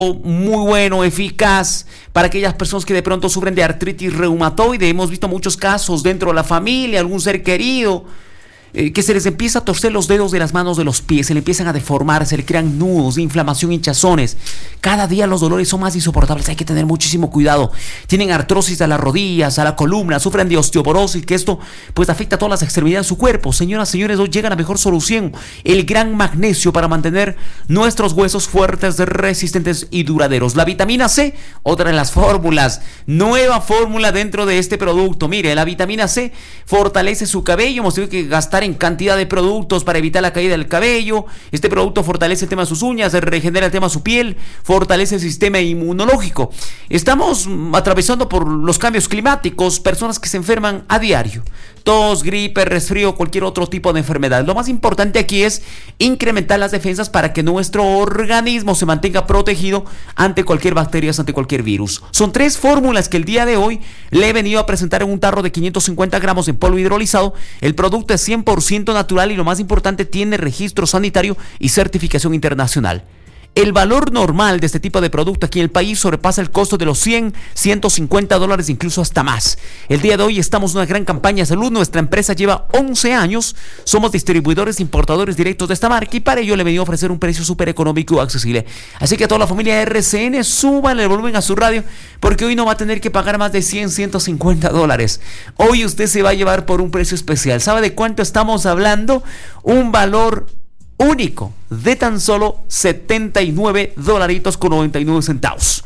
muy bueno, eficaz para aquellas personas que de pronto sufren de artritis reumatoide. Hemos visto muchos casos dentro de la familia, algún ser querido, que se les empieza a torcer los dedos de las manos, de los pies, se le empiezan a deformar, se le crean nudos, inflamación, hinchazones. Cada día los dolores son más insoportables, hay que tener muchísimo cuidado. Tienen artrosis a las rodillas, a la columna, sufren de osteoporosis, que esto pues afecta a todas las extremidades de su cuerpo. Señoras, señores, hoy llega la mejor solución, el gran magnesio para mantener nuestros huesos fuertes, resistentes y duraderos. La vitamina C, otra de las fórmulas, nueva fórmula dentro de este producto. Mire, la vitamina C fortalece su cabello, hemos tenido que gastar en cantidad de productos para evitar la caída del cabello. Este producto fortalece el tema de sus uñas, regenera el tema de su piel, fortalece el sistema inmunológico. Estamos atravesando por los cambios climáticos, personas que se enferman a diario, tos, gripe, resfrío, cualquier otro tipo de enfermedad. Lo más importante aquí es incrementar las defensas para que nuestro organismo se mantenga protegido ante cualquier bacteria, ante cualquier virus. Son 3 fórmulas que el día de hoy le he venido a presentar en un tarro de 550 gramos en polvo hidrolizado. El producto es 100% natural y lo más importante, tiene registro sanitario y certificación internacional. El valor normal de este tipo de producto aquí en el país sobrepasa el costo de los $100, $150, incluso hasta más. El día de hoy estamos en una gran campaña de salud. Nuestra empresa lleva 11 años. Somos distribuidores e importadores directos de esta marca y para ello le he venido a ofrecer un precio súper económico y accesible. Así que a toda la familia RCN, suban el volumen a su radio porque hoy no va a tener que pagar más de $100, $150. Hoy usted se va a llevar por un precio especial. ¿Sabe de cuánto estamos hablando? Un valor único de tan solo $79 con 99 centavos.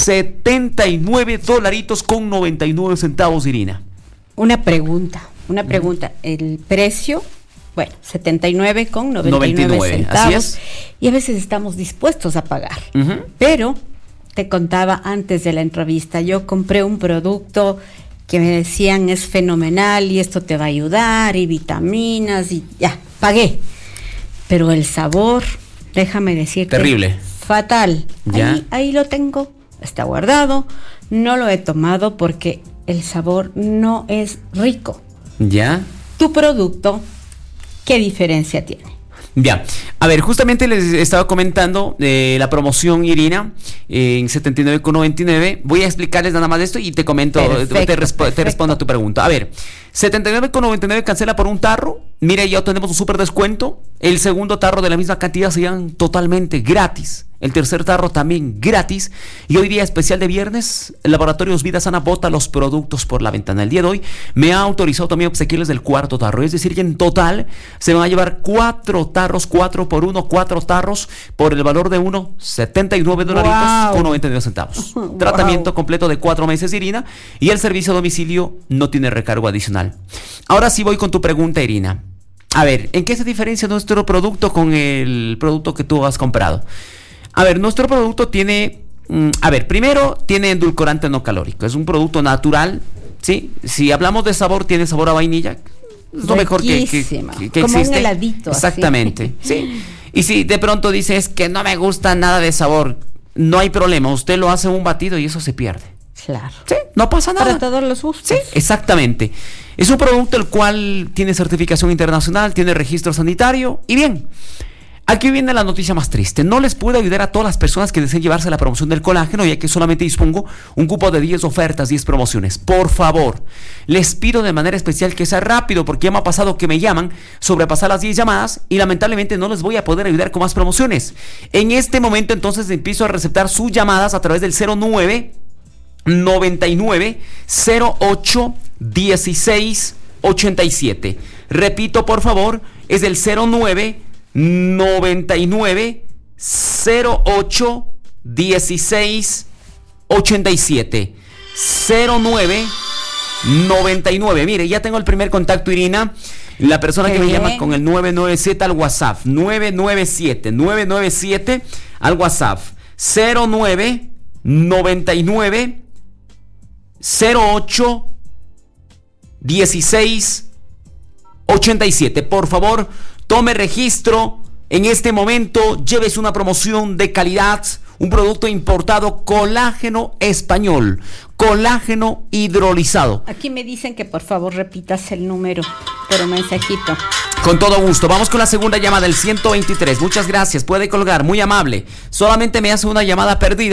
$79 con 99 centavos, Irina. Una pregunta. El precio, bueno, 79 con 99 centavos. Así es. Y a veces estamos dispuestos a pagar. Pero te contaba antes de la entrevista, yo compré un producto que me decían es fenomenal y esto te va a ayudar y vitaminas y ya, pagué. Pero el sabor, déjame decirte, terrible, fatal. Ahí lo tengo, está guardado, no lo he tomado porque el sabor no es rico. Ya. Tu producto, ¿qué diferencia tiene? Ya, a ver, justamente les estaba comentando la promoción, Irina, en 79,99. Voy a explicarles nada más de esto y te comento, te respondo a tu pregunta. A ver, 79,99 cancela por un tarro. Mira, ya tenemos un súper descuento. El segundo tarro de la misma cantidad serían totalmente gratis. El tercer tarro también gratis. Y hoy día especial de viernes, el Laboratorios Vida Sana bota los productos por la ventana. El día de hoy me ha autorizado también obsequiarles del cuarto tarro. Es decir, que en total se van a llevar 4 tarros, 4 por 1, 4 tarros por el valor de uno, $79 con 99 centavos. Tratamiento completo de 4 meses, Irina. Y el servicio a domicilio no tiene recargo adicional. Ahora sí voy con tu pregunta, Irina. A ver, ¿en qué se diferencia nuestro producto con el producto que tú has comprado? A ver, nuestro producto tiene, primero tiene endulcorante no calórico. Es un producto natural, ¿sí? Si hablamos de sabor, tiene sabor a vainilla. Es lo mejor que existe. Como un heladito. Exactamente, así. Sí. Y si de pronto dices que no me gusta nada de sabor, no hay problema. Usted lo hace en un batido y eso se pierde. Claro. Sí, no pasa nada. Para todos los gustos. Sí, exactamente. Es un producto el cual tiene certificación internacional, tiene registro sanitario y bien. Aquí viene la noticia más triste. No les puedo ayudar a todas las personas que deseen llevarse la promoción del colágeno, ya que solamente dispongo un cupo de 10 ofertas, 10 promociones. Por favor, les pido de manera especial que sea rápido, porque ya me ha pasado que me llaman, sobrepasar las 10 llamadas y lamentablemente no les voy a poder ayudar con más promociones. En este momento entonces empiezo a receptar sus llamadas a través del 09 99 08 16 87. Repito, por favor, es el 09 99 08 16 87. 09 99. Mire, ya tengo el primer contacto, Irina. La persona que me llama con el 997 al WhatsApp. 997 al WhatsApp. 09 99 08 16 87. Por favor, tome registro en este momento, llévese una promoción de calidad, un producto importado, colágeno español, colágeno hidrolizado. Aquí me dicen que por favor repitas el número por un mensajito. Con todo gusto. Vamos con la segunda llamada del 123. Muchas gracias. Puede colgar. Muy amable. Solamente me hace una llamada perdida.